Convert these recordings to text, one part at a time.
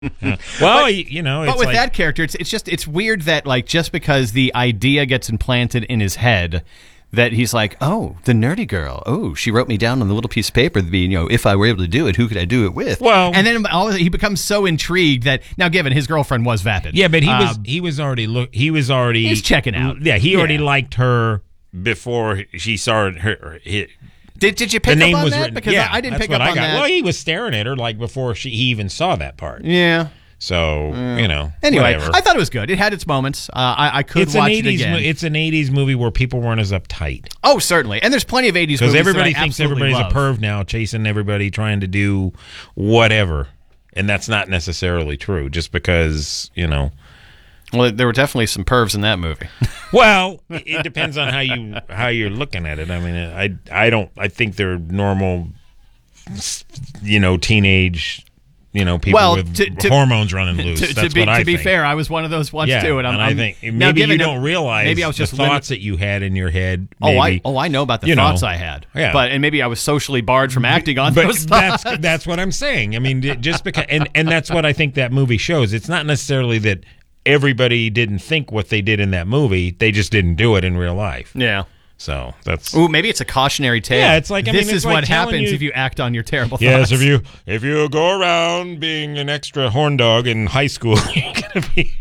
Well, you know, But it's with like, that character, it's weird that like just because the idea gets implanted in his head, that he's like, oh, the nerdy girl. Oh, she wrote me down on the little piece of paper. If I were able to do it, who could I do it with? Well, and then he becomes so intrigued that now, given his girlfriend was vapid. Yeah, but he was already he's checking out. Yeah, he already liked her before she started her. Did you pick the name up on was that? written. Because yeah, I didn't that's pick what up I on got. that. Well, he was staring at her like before he even saw that part. Yeah. So, you know. Anyway, whatever. I thought it was good. It had its moments. I could watch it again. It's an 80s movie where people weren't as uptight. Oh, certainly. And there's plenty of 80s movies Because everybody that I thinks absolutely everybody's love. a perv now, chasing everybody, trying to do whatever. And that's not necessarily true, just because, you know. Well, there were definitely some pervs in that movie. Well, it depends on how you're looking at it. I mean, I think they're normal, you know, teenage, you know, people with hormones running loose. That's what I think. To be fair, I was one of those once too, and I think maybe you don't realize maybe I was just the thoughts that you had in your head. Maybe. I know about the thoughts I had. Yeah. And maybe I was socially barred from acting on those thoughts. That's what I'm saying. I mean, just because, and that's what I think that movie shows. It's not necessarily that everybody didn't think what they did in that movie; they just didn't do it in real life. Yeah. So that's maybe it's a cautionary tale. Yeah, it's like this is like what happens if you act on your terrible thoughts. Yes, if you go around being an extra horn dog in high school, you're gonna be.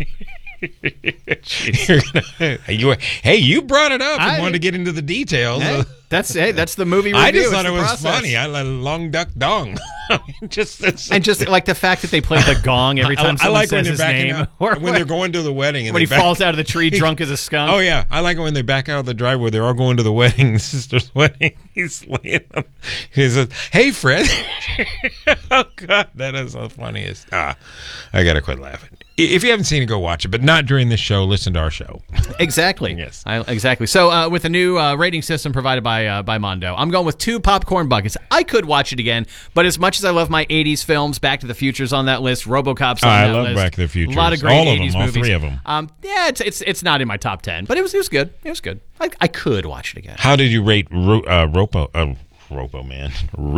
You brought it up and wanted to get into the details. Hey, that's the movie review. I just thought it was process. funny. I let long duck dong. just like the fact that they play the gong every time someone says his name, or when they're going to the wedding, and when he falls out of the tree drunk as a skunk. Oh yeah, I like it when they back out of the driveway. They're all going to the wedding, the sister's wedding. He's laying up. He says, "Hey, Fred." Oh God, that is the funniest. I gotta quit laughing. If you haven't seen it, go watch it, but not during this show. Listen to our show. Exactly. Yes. Exactly. So with the new rating system provided by Mondo, I'm going with 2 popcorn buckets. I could watch it again, but as much as I love my 80s films, Back to the Future's on that list, RoboCop's on that list. I love Back to the Future. A lot of great all of 80s them, movies. All 3 of them. Yeah, it's not in my top 10, but it was good. It was good. I could watch it again. How did you rate Repo Man?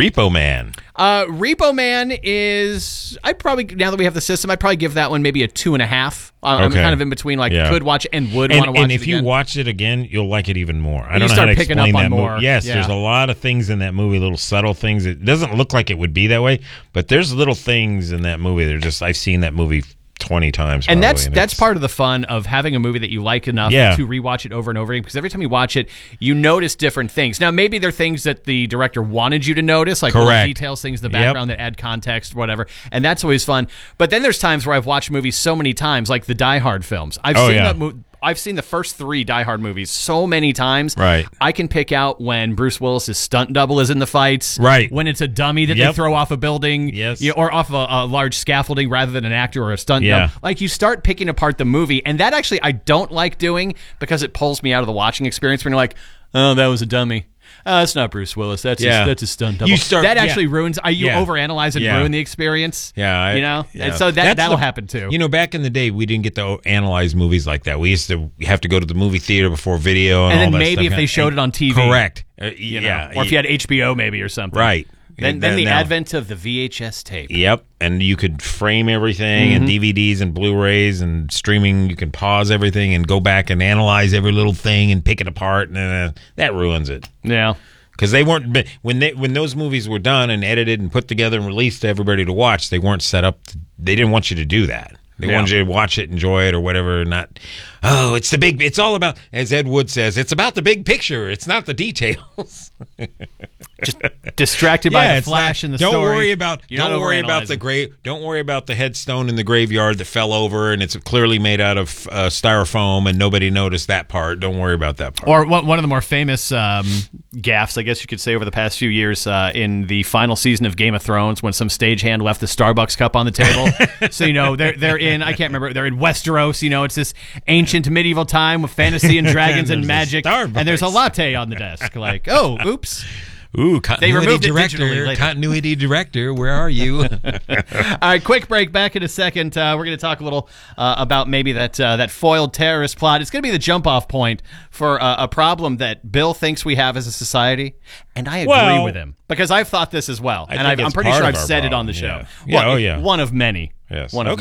Repo Man is, I'd probably, now that we have the system, I'd probably give that one maybe a 2.5. I'm kind of in between, could watch it and would want to watch it again. And if you watch it again, you'll like it even more. I you don't know start how to picking explain up on that more. movie. Yes, Yeah. there's a lot of things in that movie, little subtle things. It doesn't look like it would be that way, but there's little things in that movie that are just, I've seen that movie 20 times and probably, that's part of the fun of having a movie that you like enough to rewatch it over and over again, because every time you watch it you notice different things. Now maybe they're things that the director wanted you to notice, like little details, things in the background that add context, whatever, and that's always fun. But then there's times where I've watched movies so many times, like the Die Hard films. I've seen the first 3 Die Hard movies so many times. Right. I can pick out when Bruce Willis's stunt double is in the fights. Right. When it's a dummy that they throw off a building. Yes. Or off a large scaffolding rather than an actor or a stunt double. Like, you start picking apart the movie, and that actually I don't like doing, because it pulls me out of the watching experience when you're like, oh, that was a dummy. That's not Bruce Willis. That's a stunt double. That actually ruins. You overanalyze and ruin the experience. Yeah, and so that'll happen too. You know, back in the day, we didn't get to analyze movies like that. We used to have to go to the movie theater before video, and all then that maybe stuff. if they showed it on TV, correct. or if you had HBO maybe or something, right? Then the advent of the VHS tape. Yep, and you could frame everything, and DVDs and Blu-rays and streaming. You can pause everything and go back and analyze every little thing and pick it apart, and that ruins it. Yeah, because they weren't when those movies were done and edited and put together and released to everybody to watch. They weren't set up. They didn't want you to do that. They wanted you to watch it, enjoy it, or whatever. Not, it's all about, as Ed Wood says, it's about the big picture. It's not the details. Just distracted by the flash and the story. Don't worry about the headstone in the graveyard that fell over and it's clearly made out of styrofoam and nobody noticed that part. Don't worry about that part. Or one of the more famous gaffes, I guess you could say, over the past few years in the final season of Game of Thrones, when some stagehand left the Starbucks cup on the table. So they're in, I can't remember, they're in Westeros. It's this ancient medieval time with fantasy and dragons and magic, and there's a latte on the desk. Like, oh, oops. Ooh, continuity director. Continuity director, where are you? All right, quick break. Back in a second. We're going to talk a little about maybe that foiled terrorist plot. It's going to be the jump-off point for a problem that Bill thinks we have as a society, and I agree with him, because I've thought this as well, and I'm pretty sure I've said it on the show. Yeah. One of many. Yes. One of